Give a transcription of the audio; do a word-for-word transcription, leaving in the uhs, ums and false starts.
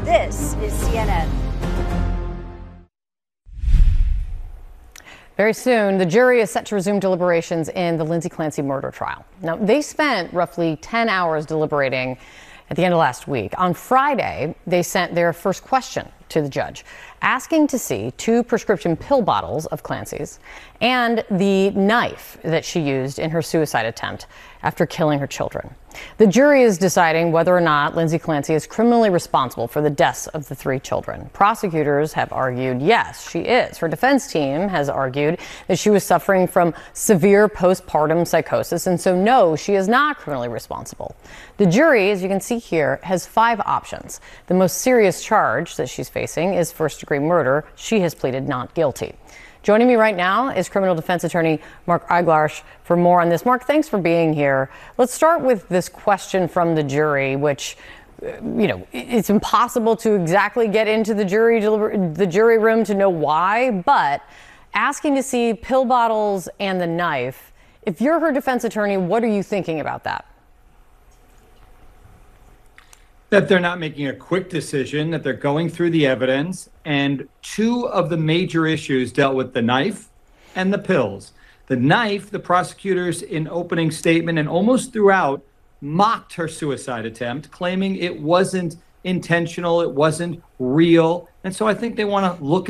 This is C N N. Very soon, the jury is set to resume deliberations in the Lindsay Clancy murder trial. Now, they spent roughly ten hours deliberating at the end of last week. On Friday, they sent their first question to the judge, asking to see two prescription pill bottles of Clancy's and the knife that she used in her suicide attempt after killing her children. The jury is deciding whether or not Lindsay Clancy is criminally responsible for the deaths of the three children. Prosecutors have argued, yes, she is. Her defense team has argued that she was suffering from severe postpartum psychosis, and so no, she is not criminally responsible. The jury, as you can see here, has five options. The most serious charge that she's facing is first-degree murder. She has pleaded not guilty. Joining me right now is criminal defense attorney Mark Eiglarsh for more on this. Mark, thanks for being here. Let's start with this question from the jury, which, you know, it's impossible to exactly get into the jury the jury room to know why, but asking to see pill bottles and the knife. If you're her defense attorney, what are you thinking about that? That they're not making a quick decision, that they're going through the evidence. And two of the major issues dealt with the knife and the pills. The knife, the prosecutors in opening statement and almost throughout mocked her suicide attempt, claiming it wasn't intentional, it wasn't real. And so I think they want to look